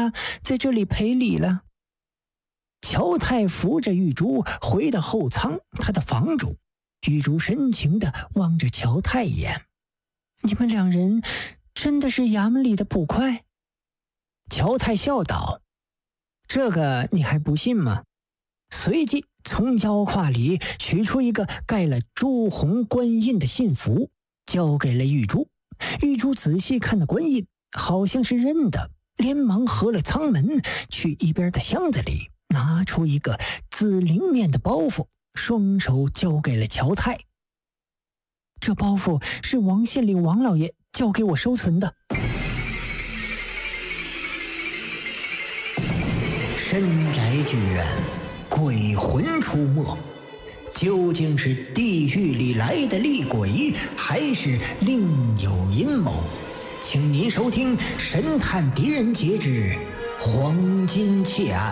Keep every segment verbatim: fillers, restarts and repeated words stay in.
家在这里赔礼了。乔太扶着玉珠回到后舱他的房中，玉珠深情地望着乔太一眼：“你们两人真的是衙门里的捕快？”乔太笑道：“这个你还不信吗？”随即从腰胯里取出一个盖了朱红官印的信符，交给了玉珠。玉珠仔细看的官印，好像是认的，连忙合了舱门，去一边的箱子里拿出一个紫菱面的包袱，双手交给了乔太。这包袱是王县令王老爷交给我收存的。深宅剧院，鬼魂出没，究竟是地狱里来的厉鬼，还是另有阴谋？请您收听《神探狄仁杰之黄金窃案》。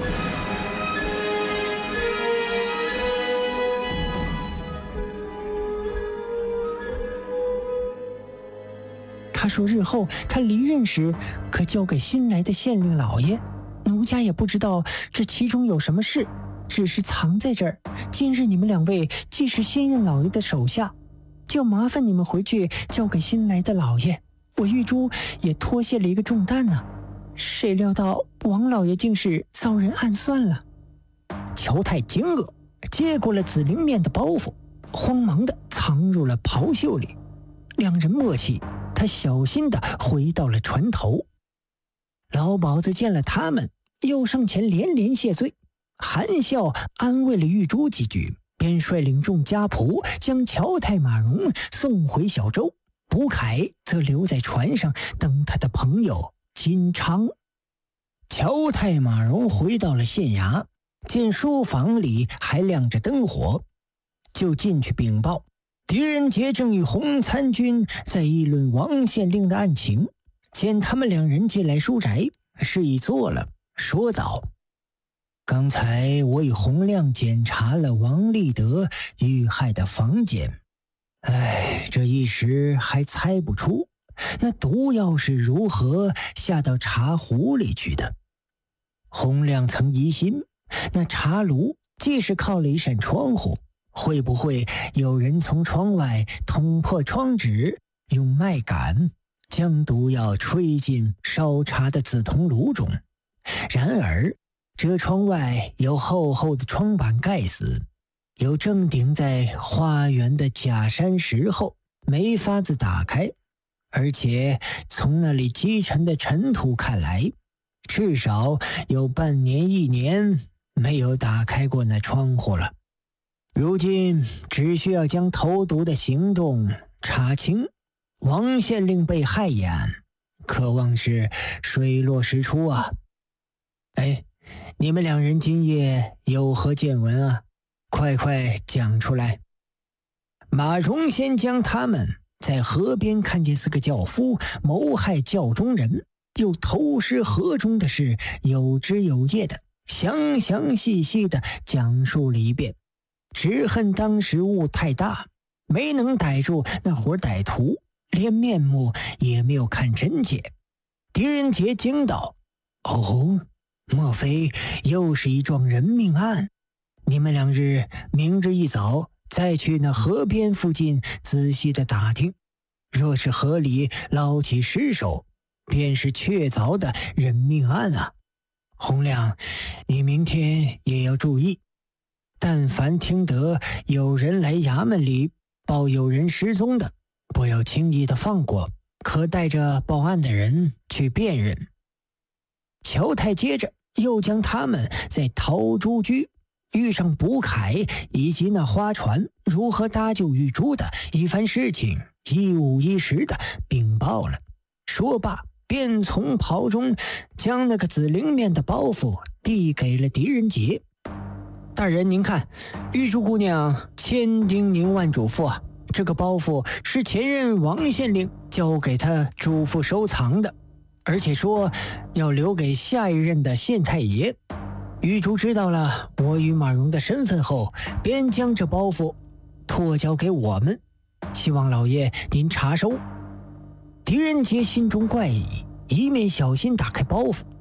他说日后他离任时可交给新来的县令老爷，奴家也不知道这其中有什么事，只是藏在这儿。今日你们两位既是新任老爷的手下，就麻烦你们回去交给新来的老爷。我玉珠也脱卸了一个重担呢、啊。谁料到王老爷竟是遭人暗算了。乔太惊愕，接过了紫菱面的包袱，慌忙地藏入了袍袖里。两人默契，他小心地回到了船头。老鸨子见了他们，又上前连连谢罪，含笑安慰了玉珠几句，便率领众家仆将乔太马荣送回小舟，卜凯则留在船上等他的朋友金昌。乔太马荣回到了县衙，见书房里还亮着灯火，就进去禀报狄仁杰正与洪参军在议论王县令的案情。见他们两人进来书宅，示意坐了，说道：“刚才我与洪亮检查了王立德遇害的房间，哎，这一时还猜不出那毒药是如何下到茶壶里去的。洪亮曾疑心，那茶炉既是靠了一扇窗户，会不会有人从窗外捅破窗纸，用麦秆将毒药吹进烧茶的紫铜炉中？然而这窗外有厚厚的窗板盖死，又正顶在花园的假山石后，没法子打开，而且从那里积沉的尘土看来，至少有半年一年没有打开过那窗户了。如今只需要将投毒的行动查清，王县令被害一案可望是水落石出啊。哎，你们两人今夜有何见闻啊？快快讲出来。”马荣先将他们在河边看见四个轿夫谋害轿中人，又投尸河中的事有枝有叶的详详细细的讲述了一遍，只恨当时雾太大，没能逮住那伙歹徒，连面目也没有看真切。狄仁杰惊道：“哦，莫非又是一桩人命案？你们两日明日一早再去那河边附近仔细的打听，若是河里捞起尸首，便是确凿的人命案啊。洪亮，你明天也要注意，但凡听得有人来衙门里报有人失踪的，不要轻易的放过，可带着报案的人去辨认。”乔太接着又将他们在陶朱居遇上卜凯以及那花船如何搭救玉珠的一番事情一五一十的禀报了。说罢便从袍中将那个紫菱面的包袱递给了狄仁杰。“大人您看，玉珠姑娘千叮咛万嘱咐啊，这个包袱是前任王县令交给他嘱咐收藏的，而且说要留给下一任的县太爷。玉珠知道了我与马荣的身份后，便将这包袱托交给我们，希望老爷您查收。”狄仁杰心中怪异，一面小心打开包袱，